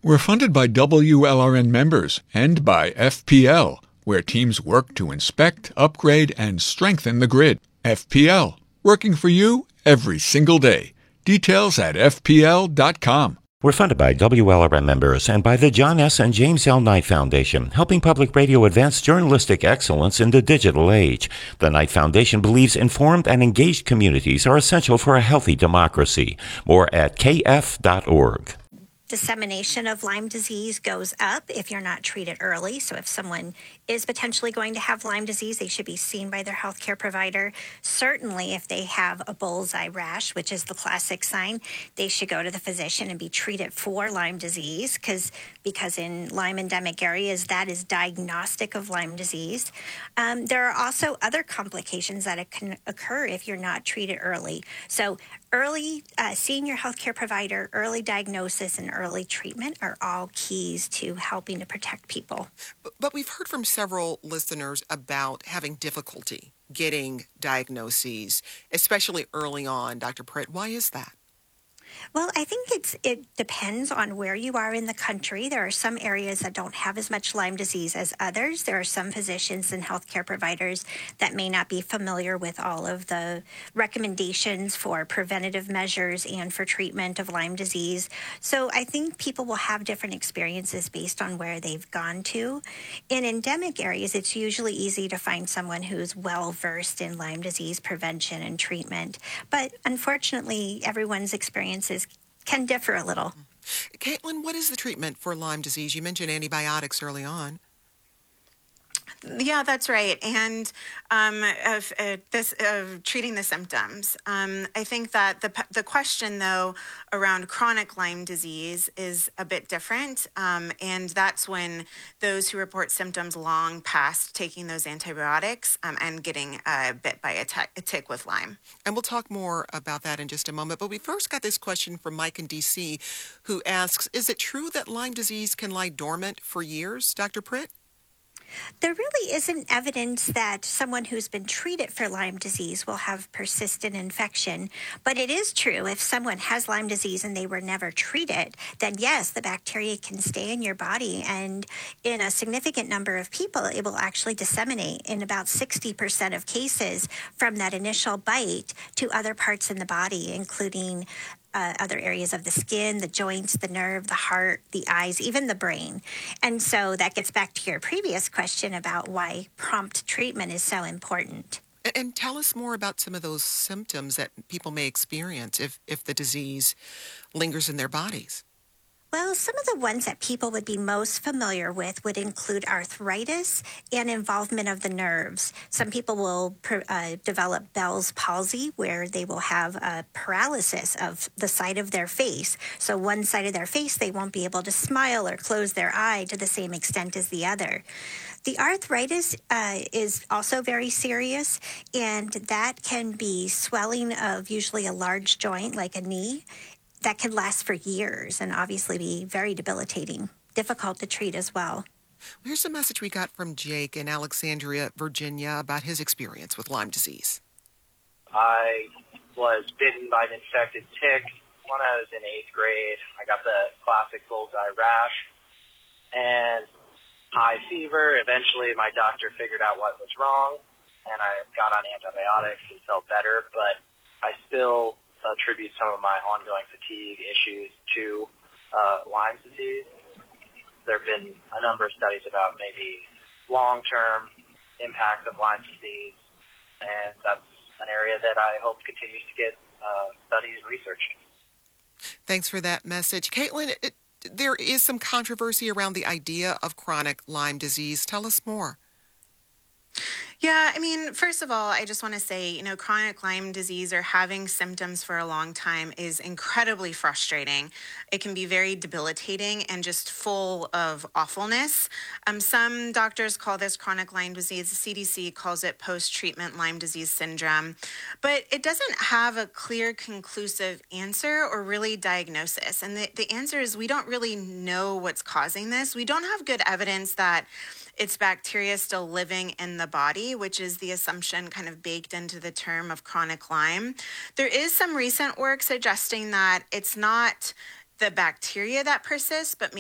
We're funded by WLRN members and by FPL, where teams work to inspect, upgrade, and strengthen the grid. FPL, working for you every single day. Details at fpl.com. We're funded by WLRN members and by the John S. and James L. Knight Foundation, helping public radio advance journalistic excellence in the digital age. The Knight Foundation believes informed and engaged communities are essential for a healthy democracy. More at kf.org. Dissemination of Lyme disease goes up if you're not treated early. So if someone is potentially going to have Lyme disease, they should be seen by their healthcare provider. Certainly, if they have a bullseye rash, which is the classic sign, they should go to the physician and be treated for Lyme disease because in Lyme endemic areas, that is diagnostic of Lyme disease. There are also other complications that can occur if you're not treated early. So early seeing your healthcare provider, early diagnosis, and early treatment are all keys to helping to protect people. But we've heard from several listeners about having difficulty getting diagnoses, especially early on. Dr. Pritt, why is that? Well, I think it depends on where you are in the country. There are some areas that don't have as much Lyme disease as others. There are some physicians and healthcare providers that may not be familiar with all of the recommendations for preventative measures and for treatment of Lyme disease. So I think people will have different experiences based on where they've gone to. In endemic areas, it's usually easy to find someone who's well versed in Lyme disease prevention and treatment. But unfortunately, everyone's experiences can differ a little. Caitlin, what is the treatment for Lyme disease? You mentioned antibiotics early on. Yeah, that's right. And treating the symptoms. I think that the question, though, around chronic Lyme disease is a bit different. And that's when those who report symptoms long past taking those antibiotics and getting bit by a tick with Lyme. And we'll talk more about that in just a moment. But we first got this question from Mike in D.C. who asks, is it true that Lyme disease can lie dormant for years, Dr. Pritt? There really isn't evidence that someone who's been treated for Lyme disease will have persistent infection. But it is true if someone has Lyme disease and they were never treated, then yes, the bacteria can stay in your body. And in a significant number of people, it will actually disseminate in about 60% of cases from that initial bite to other parts in the body, including other areas of the skin, the joints, the nerve, the heart, the eyes, even the brain. And so that gets back to your previous question about why prompt treatment is so important. And tell us more about some of those symptoms that people may experience if the disease lingers in their bodies. Well, some of the ones that people would be most familiar with would include arthritis and involvement of the nerves. Some people will develop Bell's palsy, where they will have a paralysis of the side of their face. So one side of their face, they won't be able to smile or close their eye to the same extent as the other. The arthritis is also very serious, and that can be swelling of usually a large joint like a knee. That can last for years and obviously be very debilitating, difficult to treat as well. Here's a message we got from Jake in Alexandria, Virginia, about his experience with Lyme disease. I was bitten by an infected tick when I was in 8th grade. I got the classic bullseye rash and high fever. Eventually, my doctor figured out what was wrong, and I got on antibiotics and felt better, but I still attribute some of my ongoing fatigue issues to Lyme disease. There have been a number of studies about maybe long-term impact of Lyme disease, and that's an area that I hope continues to get studies researched. Thanks for that message. Caitlin, there is some controversy around the idea of chronic Lyme disease. Tell us more. Yeah, I mean, first of all, I just want to say, chronic Lyme disease or having symptoms for a long time is incredibly frustrating. It can be very debilitating and just full of awfulness. Some doctors call this chronic Lyme disease. The CDC calls it post-treatment Lyme disease syndrome. But it doesn't have a clear, conclusive answer or really diagnosis. And the answer is we don't really know what's causing this. We don't have good evidence that it's bacteria still living in the body, which is the assumption kind of baked into the term of chronic Lyme. There is some recent work suggesting that it's not the bacteria that persists, but